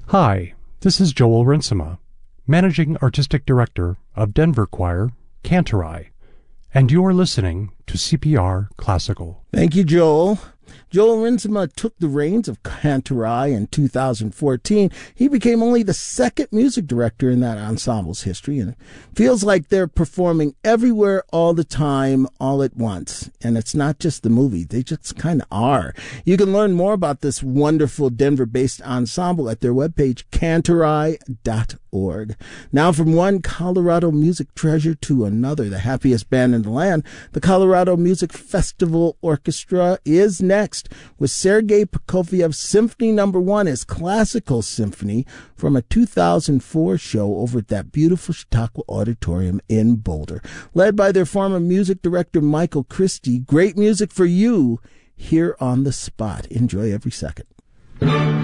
Hi, this is Joel Rinsema, Managing Artistic Director of Denver Choir, Cantorai, and you're listening to CPR Classical. Thank you, Joel. Joel Rinsema took the reins of Cantorai in 2014. He became only the second music director in that ensemble's history, and it feels like they're performing everywhere all the time, all at once. And it's not just the movie. They just kind of are. You can learn more about this wonderful Denver-based ensemble at their webpage, cantorai.org. Now, from one Colorado music treasure to another, the happiest band in the land, the Colorado Music Festival Orchestra is next with Sergei Prokofiev's Symphony No. 1, his classical symphony from a 2004 show over at that beautiful Chautauqua Auditorium in Boulder. Led by their former music director, Michael Christie. Great music for you here on the spot. Enjoy every second.